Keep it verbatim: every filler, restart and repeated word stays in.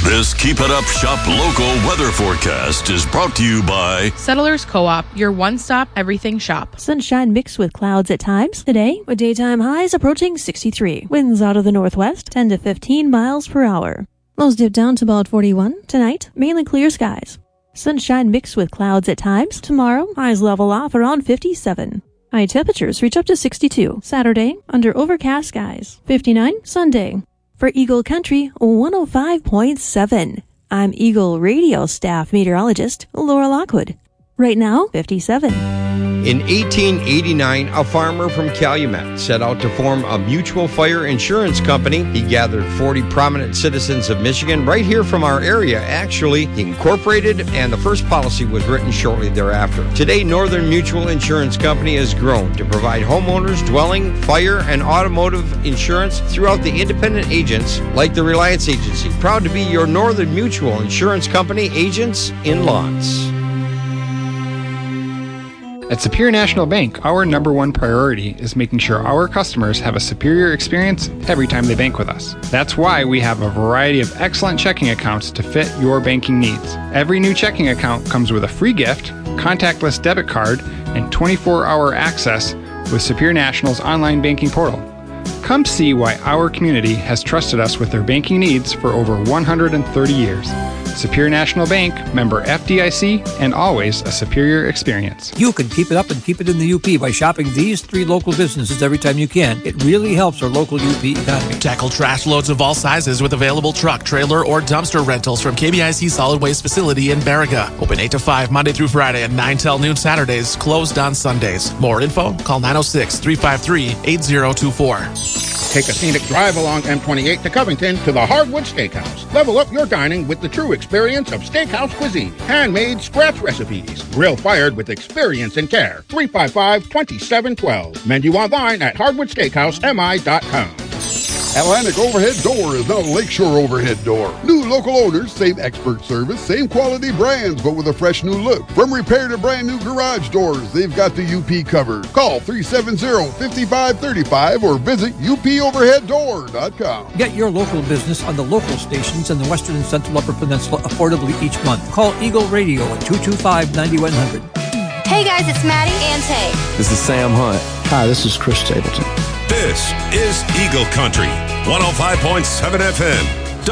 This Keep It Up Shop Local weather forecast is brought to you by Settlers Co-op, your one-stop everything shop. Sunshine mixed with clouds at times. Today, with daytime highs approaching sixty-three. Winds out of the northwest, ten to fifteen miles per hour. Lows dip down to about forty-one. Tonight, mainly clear skies. Sunshine mixed with clouds at times. Tomorrow, highs level off around fifty-seven. High temperatures reach up to sixty-two. Saturday, under overcast skies. fifty-nine Sunday. For Eagle Country, one oh five point seven. I'm Eagle Radio staff meteorologist Laura Lockwood. Right now, fifty-seven. In eighteen eighty-nine, a farmer from Calumet set out to form a mutual fire insurance company. He gathered forty prominent citizens of Michigan right here from our area. Actually, he incorporated, and the first policy was written shortly thereafter. Today, Northern Mutual Insurance Company has grown to provide homeowners, dwelling, fire, and automotive insurance throughout the independent agents like the Reliance Agency. Proud to be your Northern Mutual Insurance Company agents in Lawrence. At Superior National Bank, our number one priority is making sure our customers have a superior experience every time they bank with us. That's why we have a variety of excellent checking accounts to fit your banking needs. Every new checking account comes with a free gift, contactless debit card, and twenty-four hour access with Superior National's online banking portal. Come see why our community has trusted us with their banking needs for over one hundred thirty years. Superior National Bank, member F D I C, and always a superior experience. You can keep it up and keep it in the U P by shopping these three local businesses every time you can. It really helps our local U P economy. Tackle trash loads of all sizes with available truck, trailer, or dumpster rentals from K B I C Solid Waste Facility in Baraga. Open eight to five Monday through Friday and nine till noon Saturdays. Closed on Sundays. More info? Call nine oh six, three five three, eight oh two four. Take a scenic drive along M twenty-eight to Covington to the Hardwood Steakhouse. Level up your dining with the true experience of steakhouse cuisine. Handmade scratch recipes. Grill fired with experience and care. three five five, two seven one two. Menu online at hardwood steakhouse m i dot com. Atlantic Overhead Door is now Lakeshore Overhead Door. New local owners, same expert service, same quality brands, but with a fresh new look. From repair to brand new garage doors, they've got the U P covered. Call three seven zero, five five three five or visit u p overhead door dot com. Get your local business on the local stations in the Western and Central Upper Peninsula affordably each month. Call Eagle Radio at two two five, nine one zero zero. Hey guys, it's Maddie and Tay. This is Sam Hunt. Hi, this is Chris Stapleton. This is Eagle Country, one oh five point seven F M.